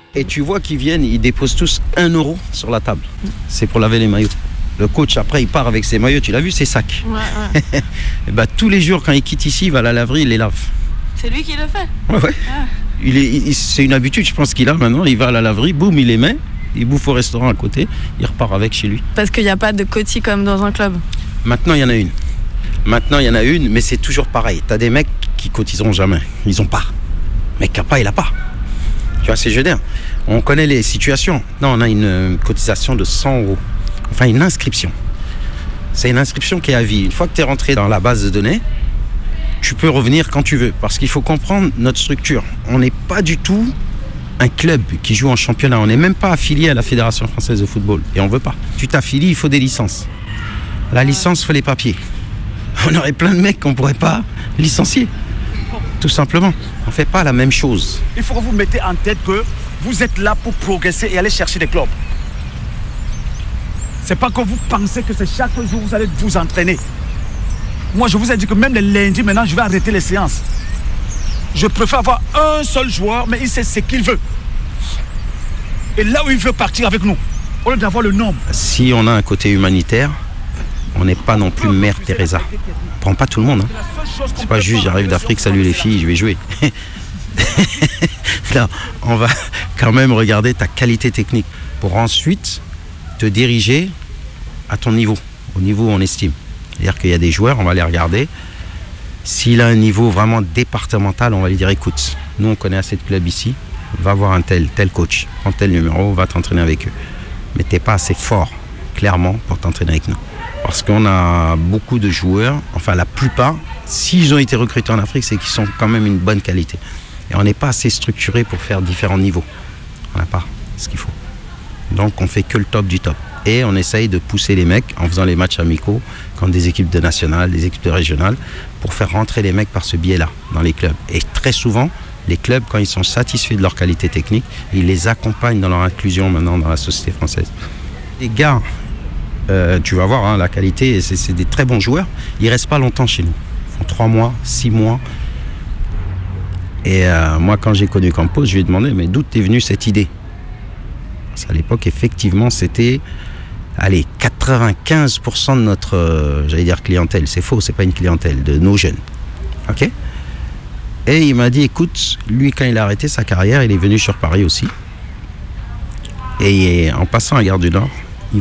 Et tu vois qu'ils viennent, ils déposent tous 1 euro sur la table. C'est pour laver les maillots. Le coach, après, il part avec ses maillots. Tu l'as vu, ses sacs. Ouais. Et bah, tous les jours, quand il quitte ici, il va à la laverie, il les lave. C'est lui qui le fait? Ouais. Ah. C'est une habitude, je pense qu'il a maintenant. Il va à la laverie, boum, il les met. Il bouffe au restaurant à côté. Il repart avec chez lui. Parce qu'il n'y a pas de quotie comme dans un club? Maintenant, il y en a une. Mais c'est toujours pareil. T'as des mecs qui cotiseront jamais. Ils ont pas. Mais qui a pas, il a pas. Tu vois, c'est je veux dire. On connaît les situations. Non, on a une cotisation de 100 euros. Enfin, une inscription. C'est une inscription qui est à vie. Une fois que tu es rentré dans la base de données, tu peux revenir quand tu veux. Parce qu'il faut comprendre notre structure. On n'est pas du tout un club qui joue en championnat. On n'est même pas affilié à la Fédération française de football. Et on ne veut pas. Tu t'affilies, il faut des licences. La licence, il faut les papiers. On aurait plein de mecs qu'on ne pourrait pas licencier. Tout simplement. On ne fait pas la même chose. Il faut que vous mettez en tête que vous êtes là pour progresser et aller chercher des clubs. C'est pas que vous pensez que c'est chaque jour que vous allez vous entraîner. Moi, je vous ai dit que même les lundis, maintenant, je vais arrêter les séances. Je préfère avoir un seul joueur, mais il sait ce qu'il veut. Et là où il veut partir avec nous, au lieu d'avoir le nombre. Si on a un côté humanitaire, on n'est pas non plus Mère Teresa. On prend pas tout le monde. C'est pas juste j'arrive d'Afrique, salut les filles, je vais jouer. Là, on va quand même regarder ta qualité technique pour ensuite te diriger à ton niveau, au niveau où on estime. C'est-à-dire qu'il y a des joueurs, on va les regarder. S'il a un niveau vraiment départemental, on va lui dire écoute, nous on connaît assez de clubs ici, va voir un tel coach, prends tel numéro, va t'entraîner avec eux. Mais t'es pas assez fort, clairement, pour t'entraîner avec nous. Parce qu'on a beaucoup de joueurs, enfin la plupart, s'ils ont été recrutés en Afrique, c'est qu'ils sont quand même une bonne qualité. Et on n'est pas assez structuré pour faire différents niveaux. On n'a pas ce qu'il faut. Donc on fait que le top du top. Et on essaye de pousser les mecs en faisant les matchs amicaux contre des équipes de nationales, des équipes de régionales, pour faire rentrer les mecs par ce biais-là dans les clubs. Et très souvent, les clubs, quand ils sont satisfaits de leur qualité technique, ils les accompagnent dans leur inclusion maintenant dans la société française. Les gars, tu vas voir, hein, la qualité, c'est des très bons joueurs. Ils ne restent pas longtemps chez nous. Ils font 3 mois, 6 mois. Et moi, quand j'ai connu Campos, je lui ai demandé, mais d'où t'es venue cette idée? Parce qu'à l'époque, effectivement, c'était 95% de notre, clientèle. C'est faux, c'est pas une clientèle, de nos jeunes. Ok? Et il m'a dit, écoute, lui, quand il a arrêté sa carrière, il est venu sur Paris aussi. Et en passant à Gare du Nord,